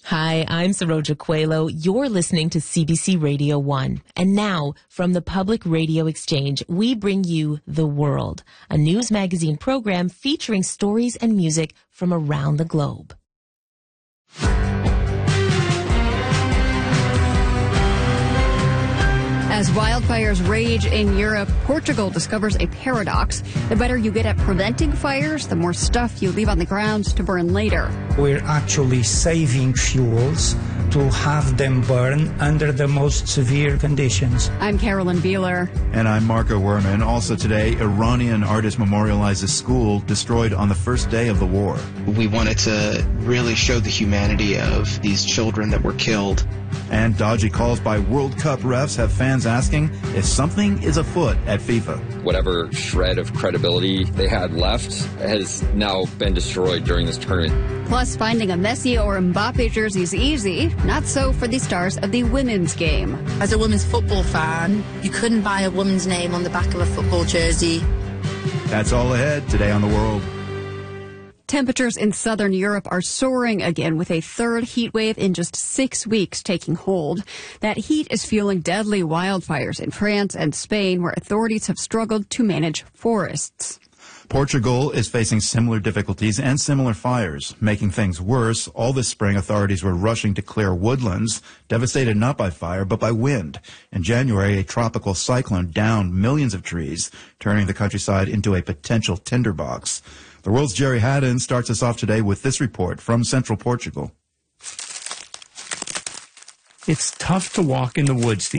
Hi, I'm Saroja Coelho. You're listening to CBC Radio 1. And now, from the Public Radio Exchange, we bring you The World, a news magazine program featuring stories and music from around the globe. As wildfires rage in Europe, Portugal discovers a paradox. The better you get at preventing fires, the more stuff you leave on the ground to burn later. We're actually saving fuels to have them burn under the most severe conditions. I'm Carolyn Beeler. And I'm Marco Werman. Also today, Iranian artist memorializes school destroyed on the first day of the war. We wanted to really show the humanity of these children that were killed. And dodgy calls by World Cup refs have fans asking if something is afoot at FIFA. Whatever shred of credibility they had left has now been destroyed during this tournament. Plus, finding a Messi or Mbappe jersey is easy. Not so for the stars of the women's game. As a women's football fan, you couldn't buy a woman's name on the back of a football jersey. That's all ahead today on The World. Temperatures in southern Europe are soaring again with a third heat wave in just 6 weeks taking hold. That heat is fueling deadly wildfires in France and Spain, where authorities have struggled to manage forests. Portugal is facing similar difficulties and similar fires. Making things worse, all this spring authorities were rushing to clear woodlands, devastated not by fire but by wind. In January, a tropical cyclone downed millions of trees, turning the countryside into a potential tinderbox. The World's Jerry Haddon starts us off today with this report from central Portugal. It's tough to walk in the woods these